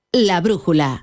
La Brújula.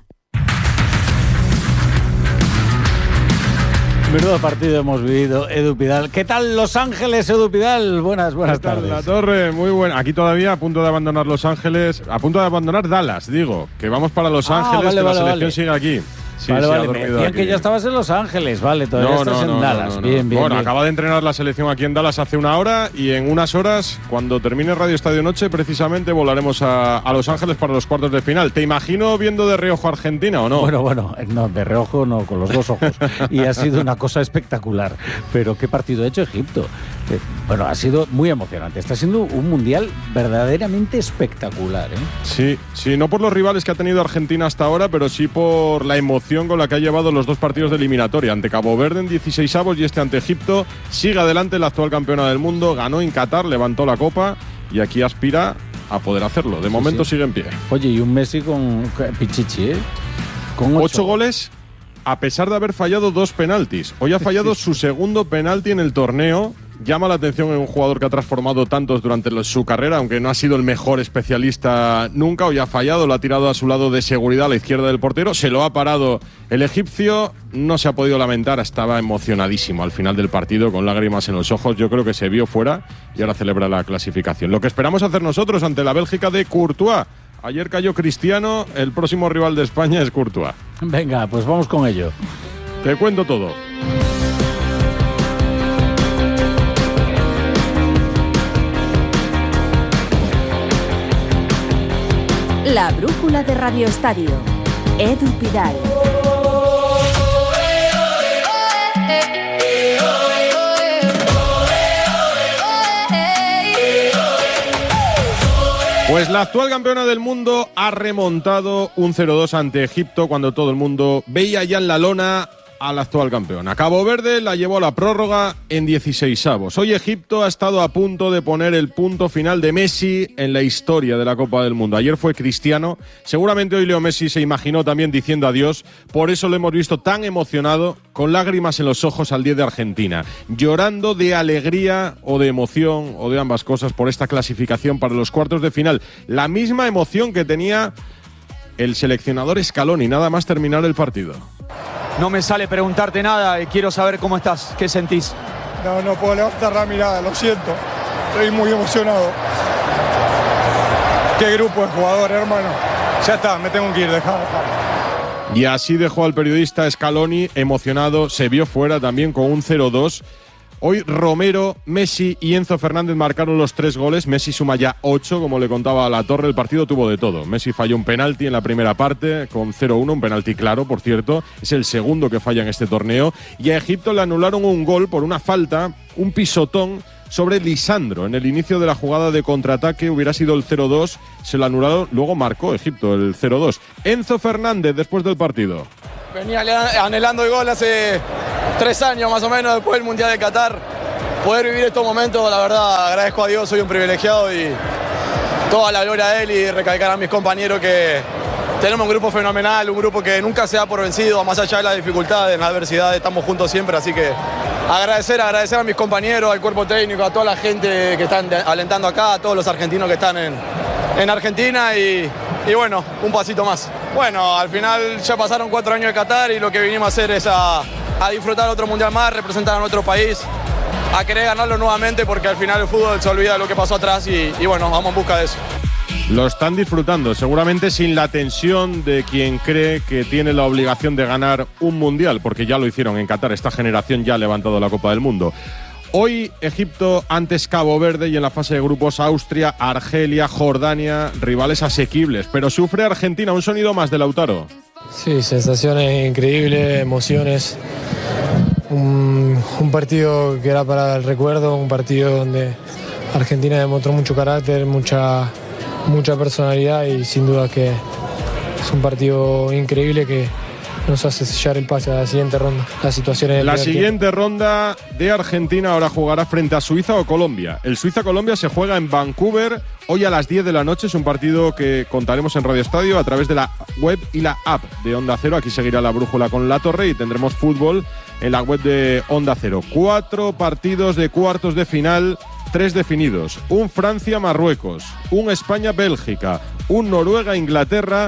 Menudo partido hemos vivido, Edu Pidal. ¿Qué tal Los Ángeles, Edu Pidal? Buenas tardes. La Torre, muy buena. Aquí todavía a punto de abandonar Los Ángeles, a punto de abandonar Dallas, digo, que vamos para Los Ángeles, que la selección sigue aquí. Sí, me decían aquí. Que ya estabas en Los Ángeles, todavía estás en Dallas. Bien. Bueno, acaba de entrenar la selección aquí en Dallas hace una hora y en unas horas, cuando termine Radio Estadio Noche, precisamente volaremos a Los Ángeles para los cuartos de final. ¿Te imagino viendo de reojo Argentina o no? Bueno, no, de reojo no, con los dos ojos. Y ha sido una cosa espectacular. Pero qué partido ha hecho Egipto. Bueno, ha sido muy emocionante. Está siendo un mundial verdaderamente espectacular, ¿eh? Sí, no por los rivales que ha tenido Argentina hasta ahora, pero sí por la emoción con la que ha llevado los dos partidos de eliminatoria. Ante Cabo Verde en 16avos y este ante Egipto. Sigue adelante la actual campeona del mundo. Ganó en Qatar, levantó la copa y aquí aspira a poder hacerlo. De momento sigue en pie. Oye, y un Messi con Pichichi, con 8 goles, a pesar de haber fallado 2 penaltis. Hoy ha fallado su segundo penalti en el torneo. Llama la atención en un jugador que ha transformado tantos durante su carrera, aunque no ha sido el mejor especialista nunca. Hoy ha fallado, lo ha tirado a su lado de seguridad a la izquierda del portero. Se lo ha parado el egipcio, no se ha podido lamentar, estaba emocionadísimo al final del partido, con lágrimas en los ojos. Yo creo que se vio fuera y ahora celebra la clasificación. Lo que esperamos hacer nosotros ante la Bélgica de Courtois. Ayer cayó Cristiano, el próximo rival de España es Courtois. Venga, pues vamos con ello. Te cuento todo. La Brújula de Radio Estadio. Edu Pidal. Pues la actual campeona del mundo ha remontado un 0-2 ante Egipto cuando todo el mundo veía ya en la lona a la actual campeona. Cabo Verde la llevó a la prórroga en 16avos. Hoy Egipto ha estado a punto de poner el punto final de Messi en la historia de la Copa del Mundo. Ayer fue Cristiano. Seguramente hoy Leo Messi se imaginó también diciendo adiós. Por eso lo hemos visto tan emocionado, con lágrimas en los ojos al 10 de Argentina, llorando de alegría o de emoción o de ambas cosas por esta clasificación para los cuartos de final. La misma emoción que tenía el seleccionador Scaloni, nada más terminar el partido. No me sale preguntarte nada y quiero saber cómo estás, qué sentís. No puedo levantar la mirada, lo siento. Estoy muy emocionado. Qué grupo de jugadores, hermano. Ya está, me tengo que ir, dejar. Y así dejó al periodista Scaloni emocionado, se vio fuera también con un 0-2. Hoy Romero, Messi y Enzo Fernández marcaron los 3 goles. Messi suma ya 8, como le contaba a La Torre. El partido tuvo de todo. Messi falló un penalti en la primera parte con 0-1, un penalti claro, por cierto. Es el segundo que falla en este torneo. Y a Egipto le anularon un gol por una falta, un pisotón sobre Lisandro. En el inicio de la jugada de contraataque hubiera sido el 0-2. Se lo anularon, luego marcó Egipto el 0-2. Enzo Fernández después del partido. Venía anhelando el gol hace 3 años más o menos después del Mundial de Qatar. Poder vivir estos momentos, la verdad, agradezco a Dios, soy un privilegiado y toda la gloria a él y recalcar a mis compañeros que tenemos un grupo fenomenal, un grupo que nunca se da por vencido, más allá de las dificultades, en la adversidad, estamos juntos siempre, así que agradecer a mis compañeros, al cuerpo técnico, a toda la gente que están alentando acá, a todos los argentinos que están en Argentina y bueno, un pasito más. Bueno, al final ya pasaron 4 años de Qatar y lo que vinimos a hacer es a disfrutar otro mundial más, representar a nuestro país, a querer ganarlo nuevamente porque al final el fútbol se olvida de lo que pasó atrás y bueno, vamos en busca de eso. Lo están disfrutando, seguramente sin la tensión de quien cree que tiene la obligación de ganar un mundial, porque ya lo hicieron en Qatar, esta generación ya ha levantado la Copa del Mundo. Hoy Egipto, antes Cabo Verde y en la fase de grupos Austria, Argelia, Jordania, rivales asequibles. Pero sufre Argentina, un sonido más de Lautaro. Sí, sensaciones increíbles, emociones. Un partido que era para el recuerdo, un partido donde Argentina demostró mucho carácter, mucha personalidad y sin duda que es un partido increíble que nos hace sellar el pase a la siguiente ronda. La siguiente ronda de Argentina ahora jugará frente a Suiza o Colombia. El Suiza-Colombia se juega en Vancouver hoy a las 10 de la noche. Es un partido que contaremos en Radio Estadio a través de la web y la app de Onda Cero. Aquí seguirá La Brújula con La Torre y tendremos fútbol en la web de Onda Cero. 4 partidos de cuartos de final, 3 definidos. Un Francia-Marruecos, un España-Bélgica, un Noruega-Inglaterra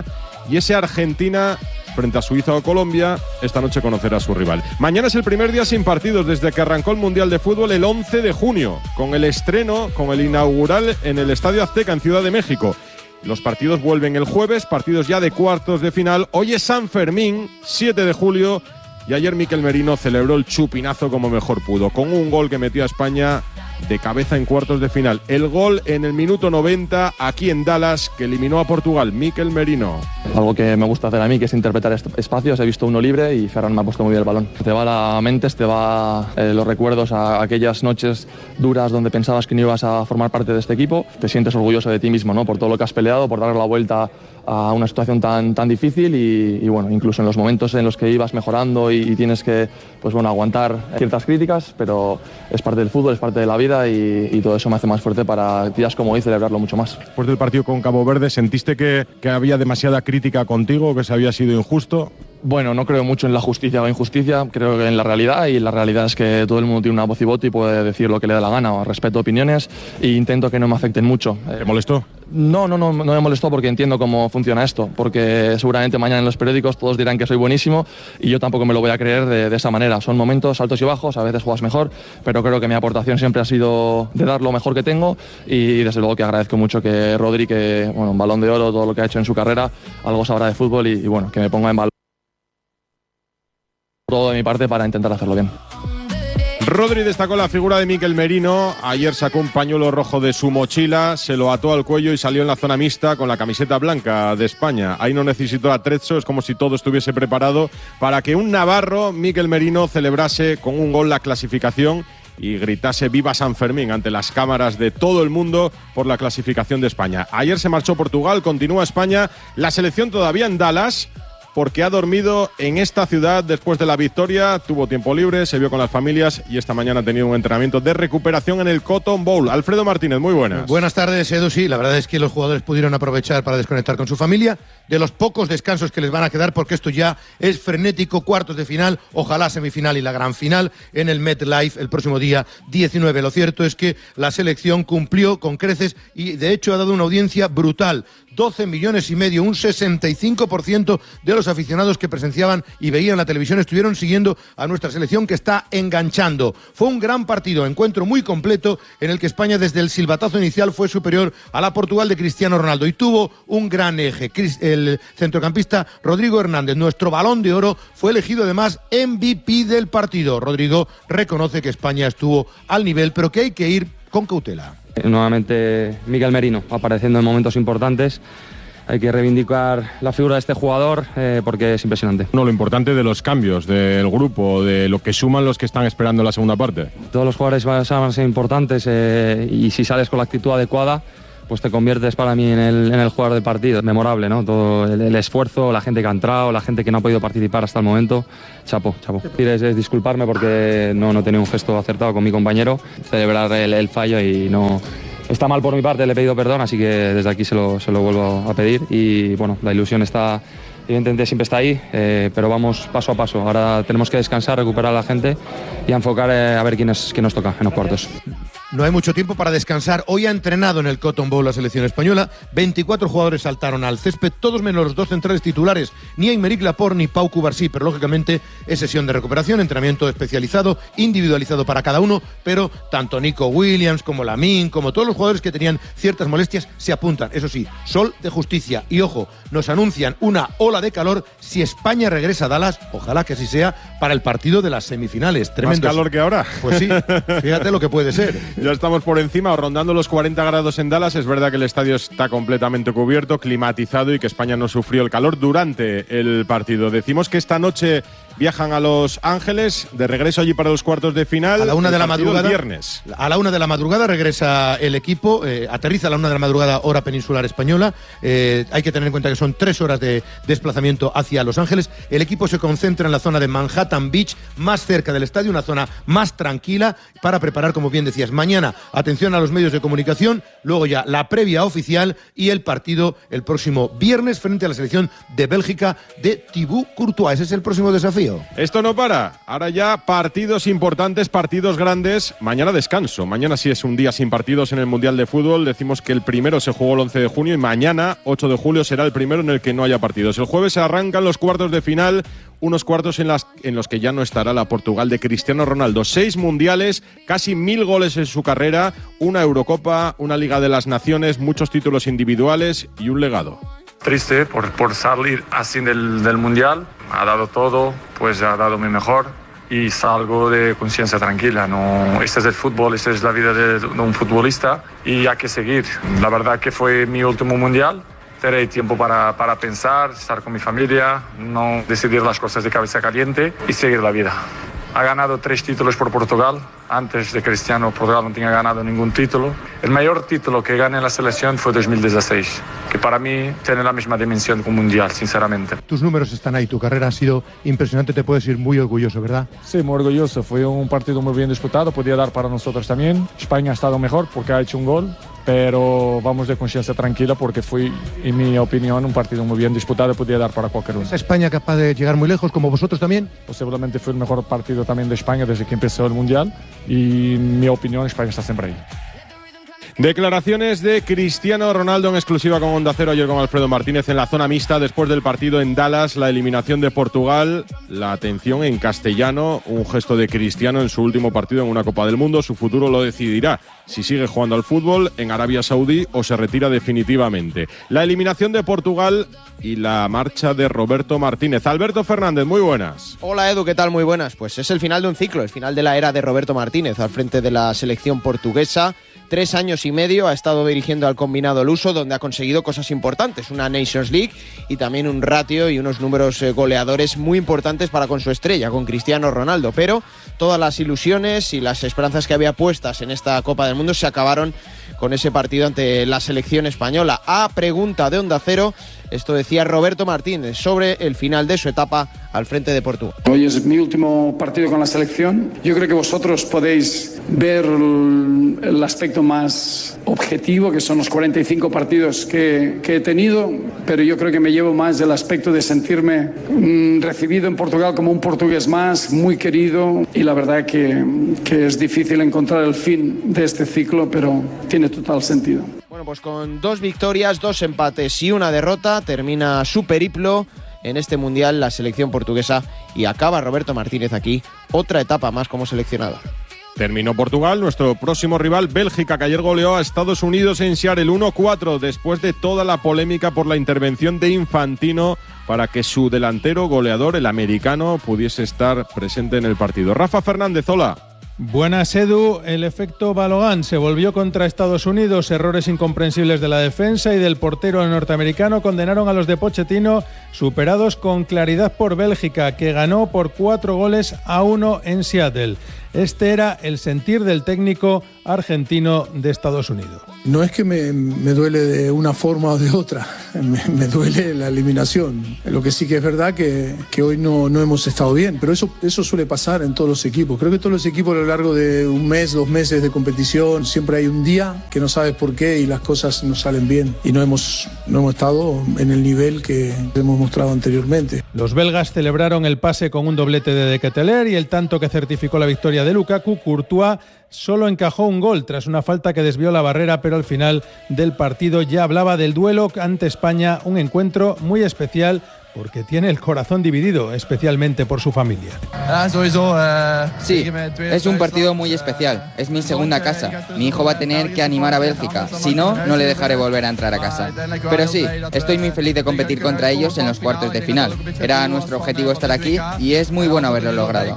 y ese Argentina frente a Suiza o Colombia, esta noche conocerá a su rival. Mañana es el primer día sin partidos desde que arrancó el Mundial de Fútbol el 11 de junio, con el estreno, con el inaugural en el Estadio Azteca en Ciudad de México. Los partidos vuelven el jueves, partidos ya de cuartos de final. Hoy es San Fermín, 7 de julio, y ayer Mikel Merino celebró el chupinazo como mejor pudo, con un gol que metió a España de cabeza en cuartos de final. El gol en el minuto 90 aquí en Dallas, que eliminó a Portugal. Mikel Merino. Algo que me gusta hacer a mí, que es interpretar espacios. He visto uno libre y Ferran me ha puesto muy bien el balón. Te va la mente, te va los recuerdos a aquellas noches duras donde pensabas que no ibas a formar parte de este equipo. Te sientes orgulloso de ti mismo, ¿no? Por todo lo que has peleado, por dar la vuelta a una situación tan difícil y bueno, incluso en los momentos en los que ibas mejorando y tienes que pues bueno, aguantar ciertas críticas, pero es parte del fútbol, es parte de la vida y todo eso me hace más fuerte para días como hoy celebrarlo mucho más. Después del partido con Cabo Verde, ¿sentiste que había demasiada crítica contigo, que se había sido injusto? Bueno, no creo mucho en la justicia o injusticia, creo que en la realidad, y la realidad es que todo el mundo tiene una voz y voto y puede decir lo que le da la gana. Respeto opiniones e intento que no me afecten mucho. ¿Te molestó? No me molestó porque entiendo cómo funciona esto, porque seguramente mañana en los periódicos todos dirán que soy buenísimo y yo tampoco me lo voy a creer de esa manera. Son momentos altos y bajos, a veces juegas mejor, pero creo que mi aportación siempre ha sido de dar lo mejor que tengo y desde luego que agradezco mucho que Rodri, que bueno, un Balón de Oro, todo lo que ha hecho en su carrera, algo sabrá de fútbol y bueno, que me ponga en valor todo de mi parte para intentar hacerlo bien. Rodri destacó la figura de Mikel Merino. Ayer sacó un pañuelo rojo de su mochila, se lo ató al cuello y salió en la zona mixta con la camiseta blanca de España. Ahí no necesitó atrezzo, es como si todo estuviese preparado para que un navarro, Mikel Merino, celebrase con un gol la clasificación y gritase viva San Fermín ante las cámaras de todo el mundo por la clasificación de España. Ayer se marchó Portugal, continúa España, la selección todavía en Dallas, porque ha dormido en esta ciudad después de la victoria, tuvo tiempo libre, se vio con las familias y esta mañana ha tenido un entrenamiento de recuperación en el Cotton Bowl. Alfredo Martínez, muy buenas. Buenas tardes, Edu. Sí, la verdad es que los jugadores pudieron aprovechar para desconectar con su familia de los pocos descansos que les van a quedar, porque esto ya es frenético, cuartos de final, ojalá semifinal y la gran final en el MetLife el próximo día 19. Lo cierto es que la selección cumplió con creces y de hecho ha dado una audiencia brutal. 12,5 millones, un 65% de los aficionados que presenciaban y veían la televisión estuvieron siguiendo a nuestra selección, que está enganchando. Fue un gran partido, encuentro muy completo en el que España desde el silbatazo inicial fue superior a la Portugal de Cristiano Ronaldo y tuvo un gran eje. El centrocampista Rodrigo Hernández, nuestro Balón de Oro, fue elegido además MVP del partido. Rodrigo reconoce que España estuvo al nivel, pero que hay que ir con cautela. Nuevamente Mikel Merino apareciendo en momentos importantes. Hay que reivindicar la figura de este jugador porque es impresionante. No, lo importante de los cambios del grupo, de lo que suman los que están esperando la segunda parte. Todos los jugadores van a ser importantes y si sales con la actitud adecuada, pues te conviertes para mí en el jugador del partido. Memorable, ¿no? Todo el esfuerzo, la gente que ha entrado, la gente que no ha podido participar hasta el momento. Chapo. Es disculparme porque no he tenido un gesto acertado con mi compañero. Celebrar el fallo y no... Está mal por mi parte, le he pedido perdón, así que desde aquí se lo vuelvo a pedir. Y bueno, la ilusión está... Evidentemente siempre está ahí, pero vamos paso a paso. Ahora tenemos que descansar, recuperar a la gente y enfocar a ver quién nos toca en los cuartos. No hay mucho tiempo para descansar. Hoy ha entrenado en el Cotton Bowl la selección española. 24 jugadores saltaron al césped, todos menos los dos centrales titulares, ni Aymeric Laporte ni Pau Cubarsí, pero lógicamente es sesión de recuperación, entrenamiento especializado, individualizado para cada uno, pero tanto Nico Williams como Lamine, como todos los jugadores que tenían ciertas molestias, se apuntan. Eso sí, sol de justicia. Y ojo, nos anuncian una ola de calor si España regresa a Dallas, ojalá que así sea, para el partido de las semifinales. Tremendo. ¿Más calor que ahora? Pues sí, fíjate lo que puede ser. Ya estamos por encima, rondando los 40 grados en Dallas. Es verdad que el estadio está completamente cubierto, climatizado y que España no sufrió el calor durante el partido. Decimos que esta noche viajan a Los Ángeles, de regreso allí para los cuartos de final. A la 1 de la madrugada. El viernes. A la 1 de la madrugada regresa el equipo, aterriza a la 1 de la madrugada, hora peninsular española. Hay que tener en cuenta que son 3 horas de desplazamiento hacia Los Ángeles. El equipo se concentra en la zona de Manhattan Beach, más cerca del estadio, una zona más tranquila para preparar, como bien decías, mañana atención a los medios de comunicación, luego ya la previa oficial y el partido el próximo viernes frente a la selección de Bélgica de Thibaut Courtois. Ese es el próximo desafío. Radio. Esto no para. Ahora ya partidos importantes, partidos grandes. Mañana descanso. Mañana sí es un día sin partidos en el Mundial de Fútbol. Decimos que el primero se jugó el 11 de junio y mañana, 8 de julio, será el primero en el que no haya partidos. El jueves se arrancan los cuartos de final, unos cuartos en los que ya no estará la Portugal de Cristiano Ronaldo. 6 mundiales, casi 1000 goles en su carrera, una Eurocopa, una Liga de las Naciones, muchos títulos individuales y un legado. Triste por salir así del Mundial. Ha dado todo, pues ha dado mi mejor y salgo de conciencia tranquila. No, este es el fútbol, esta es la vida de un futbolista y hay que seguir. La verdad que fue mi último Mundial. Tendré tiempo para pensar, estar con mi familia, no decidir las cosas de cabeza caliente y seguir la vida. Ha ganado 3 títulos por Portugal. Antes de Cristiano, Portugal no tenía ganado ningún título. El mayor título que gané en la selección fue 2016, que para mí tiene la misma dimensión que un mundial, sinceramente. Tus números están ahí, tu carrera ha sido impresionante, te puedes ir muy orgulloso, ¿verdad? Sí, muy orgulloso. Fue un partido muy bien disputado, podía dar para nosotros también. España ha estado mejor porque ha hecho un gol, pero vamos de conciencia tranquila porque fue, en mi opinión, un partido muy bien disputado, podía dar para cualquier uno. ¿Es España capaz de llegar muy lejos, como vosotros también? Posiblemente fue el mejor partido también de España desde que empezó el mundial y, en mi opinión, España está siempre ahí. Declaraciones de Cristiano Ronaldo en exclusiva con Onda Cero ayer con Alfredo Martínez en la zona mixta después del partido en Dallas, la eliminación de Portugal, la atención en castellano, un gesto de Cristiano en su último partido en una Copa del Mundo. Su futuro lo decidirá si sigue jugando al fútbol en Arabia Saudí o se retira definitivamente. La eliminación de Portugal y la marcha de Roberto Martínez. Alberto Fernández, muy buenas. Hola Edu, ¿qué tal? Muy buenas. Pues es el final de un ciclo, el final de la era de Roberto Martínez al frente de la selección portuguesa. 3 años y medio ha estado dirigiendo al combinado luso, donde ha conseguido cosas importantes, una Nations League y también un ratio y unos números goleadores muy importantes para con su estrella, con Cristiano Ronaldo. Pero todas las ilusiones y las esperanzas que había puestas en esta Copa del Mundo se acabaron con ese partido ante la selección española. A pregunta de Onda Cero, esto decía Roberto Martínez sobre el final de su etapa al frente de Portugal. Hoy es mi último partido con la selección. Yo creo que vosotros podéis ver el aspecto más objetivo, que son los 45 partidos que he tenido, pero yo creo que me llevo más del aspecto de sentirme recibido en Portugal como un portugués más, muy querido, y la verdad que es difícil encontrar el fin de este ciclo, pero tiene total sentido. Bueno, pues con 2 victorias, 2 empates y 1 derrota termina su periplo en este Mundial la selección portuguesa y acaba Roberto Martínez aquí otra etapa más como seleccionado. Terminó Portugal, nuestro próximo rival Bélgica, que ayer goleó a Estados Unidos en Seattle 1-4 después de toda la polémica por la intervención de Infantino para que su delantero goleador, el americano, pudiese estar presente en el partido. Rafa Fernández, hola. Buenas, Edu. El efecto Balogan se volvió contra Estados Unidos. Errores incomprensibles de la defensa y del portero norteamericano condenaron a los de Pochettino, superados con claridad por Bélgica, que ganó por 4-1 en Seattle. Este era el sentir del técnico argentino de Estados Unidos. No es que me duele de una forma o de otra, me duele la eliminación. Lo que sí que es verdad que hoy no hemos estado bien, pero eso suele pasar en todos los equipos. Creo que todos los equipos a lo largo de un mes, 2 meses de competición, siempre hay un día que no sabes por qué y las cosas no salen bien. Y no hemos estado en el nivel que hemos mostrado anteriormente. Los belgas celebraron el pase con un doblete de De Ketelaere y el tanto que certificó la victoria de Lukaku. Courtois solo encajó un gol tras una falta que desvió la barrera, pero al final del partido ya hablaba del duelo ante España, un encuentro muy especial porque tiene el corazón dividido, especialmente por su familia. Sí, es un partido muy especial, es mi segunda casa. Mi hijo va a tener que animar a Bélgica, si no, no le dejaré volver a entrar a casa. Pero sí, estoy muy feliz de competir contra ellos en los cuartos de final. Era nuestro objetivo estar aquí y es muy bueno haberlo logrado.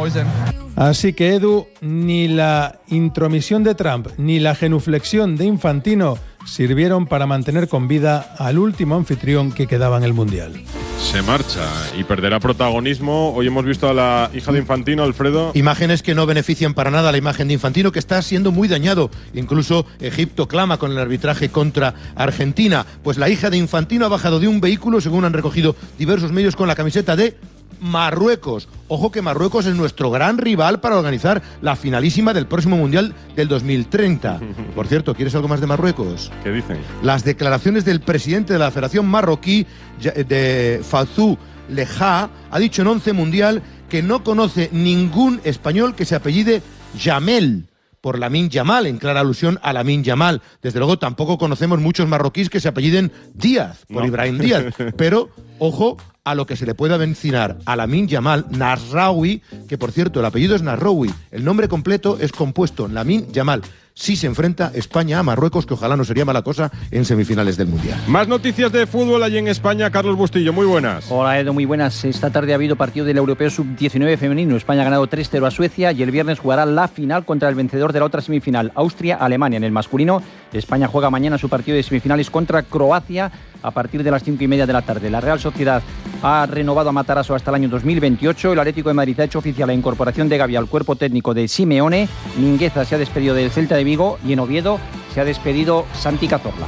Así que, Edu, ni la intromisión de Trump ni la genuflexión de Infantino sirvieron para mantener con vida al último anfitrión que quedaba en el Mundial. Se marcha y perderá protagonismo. Hoy hemos visto a la hija de Infantino, Alfredo. Imágenes que no benefician para nada a la imagen de Infantino, que está siendo muy dañado. Incluso Egipto clama con el arbitraje contra Argentina. Pues la hija de Infantino ha bajado de un vehículo, según han recogido diversos medios, con la camiseta de Marruecos. Ojo que Marruecos es nuestro gran rival para organizar la finalísima del próximo Mundial del 2030. Por cierto, ¿quieres algo más de Marruecos? ¿Qué dicen? Las declaraciones del presidente de la Federación Marroquí, de Fazou Leja, ha dicho en 11 Mundial que no conoce ningún español que se apellide Jamel, por Lamine Yamal, en clara alusión a Lamine Yamal. Desde luego tampoco conocemos muchos marroquíes que se apelliden Díaz, por Ibrahim Díaz. Pero, ojo a lo que se le pueda mencionar a Lamine Yamal, Nasraoui, que por cierto el apellido es Nasraoui, el nombre completo es compuesto, Lamine Yamal. Si se enfrenta España a Marruecos, que ojalá no sería mala cosa en semifinales del Mundial. Más noticias de fútbol allí en España. Carlos Bustillo, muy buenas. Hola Edu, muy buenas. Esta tarde ha habido partido del Europeo Sub-19 femenino. España ha ganado 3-0 a Suecia y el viernes jugará la final contra el vencedor de la otra semifinal, Austria-Alemania. En el masculino, España juega mañana su partido de semifinales contra Croacia a partir de las 5:30 de la tarde. La Real Sociedad ha renovado a Matarazzo hasta el año 2028. El Atlético de Madrid ha hecho oficial la incorporación de Gavi al cuerpo técnico de Simeone. Mingueza se ha despedido del Celta de Vigo y en Oviedo se ha despedido Santi Cazorla.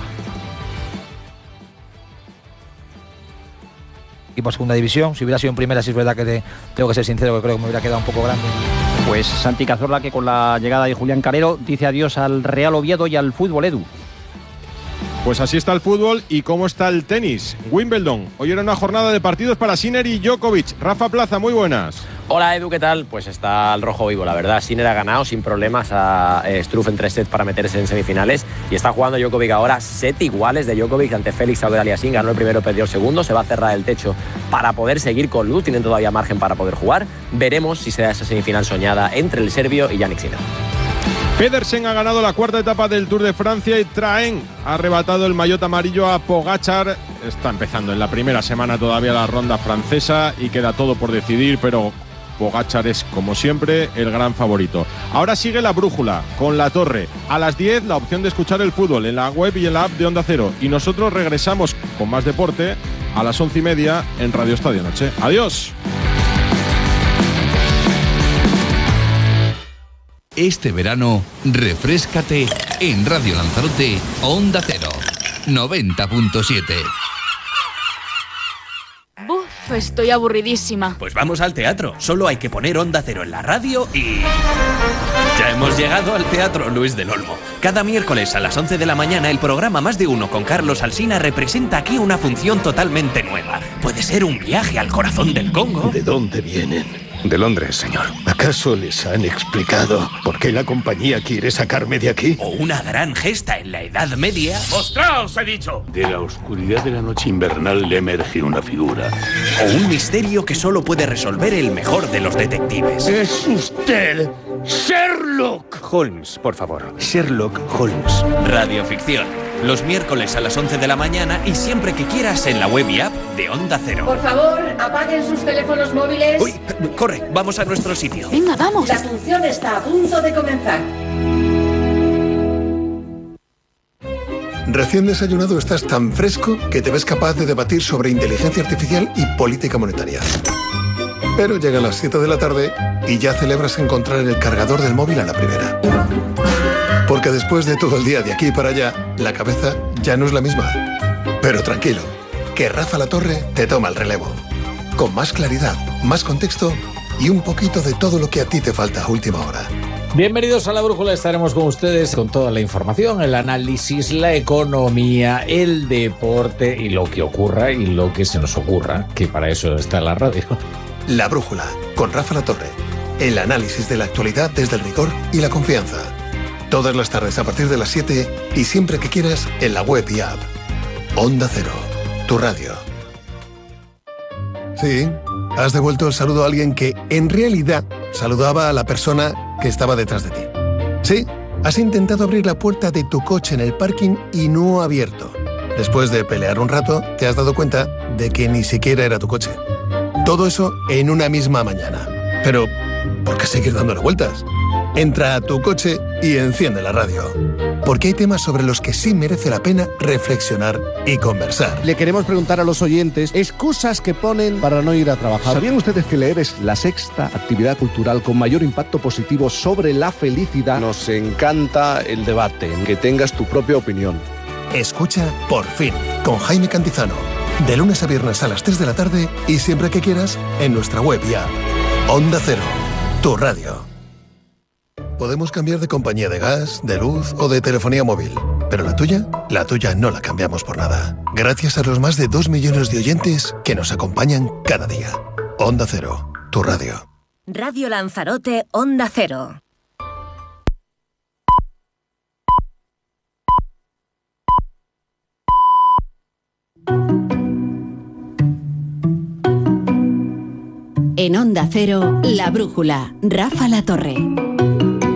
Equipo segunda división, si hubiera sido en primera, sí es verdad que tengo que ser sincero, que creo que me hubiera quedado un poco grande. Pues Santi Cazorla, que con la llegada de Julián Carrero dice adiós al Real Oviedo y al fútbol, Edu. Pues así está el fútbol y cómo está el tenis. Wimbledon, hoy era una jornada de partidos para Sinner y Djokovic. Rafa Plaza, muy buenas. Hola Edu, ¿qué tal? Pues está el rojo vivo, la verdad. Sinner ha ganado sin problemas a Struff en 3 sets para meterse en semifinales y está jugando Djokovic ahora 7 iguales de Djokovic ante Félix Auger-Aliassime. Ganó el primero, perdió el segundo. Se va a cerrar el techo para poder seguir con luz. Tienen todavía margen para poder jugar. Veremos si será esa semifinal soñada entre el serbio y Jannik Sinner. Pedersen ha ganado la cuarta etapa del Tour de Francia y Traen ha arrebatado el maillot amarillo a Pogačar. Está empezando en la primera semana todavía la ronda francesa y queda todo por decidir, pero Pogačar es, como siempre, el gran favorito. Ahora sigue la brújula con La Torre. A las 10, la opción de escuchar el fútbol en la web y en la app de Onda Cero. Y nosotros regresamos con más deporte a las 11:30 en Radio Estadio Noche. ¡Adiós! Este verano, refréscate en Radio Lanzarote, Onda Cero, 90.7. Buf, estoy aburridísima. Pues vamos al teatro. Solo hay que poner Onda Cero en la radio y... ya hemos llegado al Teatro Luis del Olmo. Cada miércoles a las 11 de la mañana el programa Más de Uno con Carlos Alsina representa aquí una función totalmente nueva. Puede ser un viaje al corazón del Congo. ¿De dónde vienen? De Londres, señor. ¿Acaso les han explicado por qué la compañía quiere sacarme de aquí? O una gran gesta en la Edad Media. ¡Mostraos, he dicho! De la oscuridad de la noche invernal le emerge una figura. O un misterio que solo puede resolver el mejor de los detectives. ¡Es usted Sherlock Holmes, por favor. Sherlock Holmes. Radioficción. Los miércoles a las 11 de la mañana y siempre que quieras en la web y app de Onda Cero. Por favor, apaguen sus teléfonos móviles. Uy, corre, vamos a nuestro sitio. Venga, vamos. La función está a punto de comenzar. Recién desayunado estás tan fresco que te ves capaz de debatir sobre inteligencia artificial y política monetaria. Pero llegan las 7 de la tarde y ya celebras encontrar el cargador del móvil a la primera. Porque después de todo el día de aquí para allá, la cabeza ya no es la misma. Pero tranquilo, que Rafa La Torre te toma el relevo. Con más claridad, más contexto y un poquito de todo lo que a ti te falta a última hora. Bienvenidos a La Brújula, estaremos con ustedes con toda la información, el análisis, la economía, el deporte y lo que ocurra y lo que se nos ocurra, que para eso está la radio. La Brújula, con Rafa La Torre. El análisis de la actualidad desde el rigor y la confianza. Todas las tardes a partir de las 7 y siempre que quieras en la web y app. Onda Cero, tu radio. Sí, has devuelto el saludo a alguien que en realidad saludaba a la persona que estaba detrás de ti. Sí, has intentado abrir la puerta de tu coche en el parking y no ha abierto. Después de pelear un rato, te has dado cuenta de que ni siquiera era tu coche. Todo eso en una misma mañana. Pero, ¿por qué seguir dándole vueltas? Entra a tu coche y enciende la radio. Porque hay temas sobre los que sí merece la pena reflexionar y conversar. Le queremos preguntar a los oyentes excusas que ponen para no ir a trabajar. ¿Sabían ustedes que leer es la sexta actividad cultural con mayor impacto positivo sobre la felicidad? Nos encanta el debate, que tengas tu propia opinión. Escucha Por Fin, con Jaime Cantizano. De lunes a viernes a las 3 de la tarde y siempre que quieras en nuestra web y app. Onda Cero, tu radio. Podemos cambiar de compañía de gas, de luz o de telefonía móvil, Pero la tuya no la cambiamos por nada. Gracias a los más de 2 millones de oyentes que nos acompañan cada día. Onda Cero, tu radio. Radio Lanzarote, Onda Cero. En Onda Cero, La Brújula, Rafa La Torre.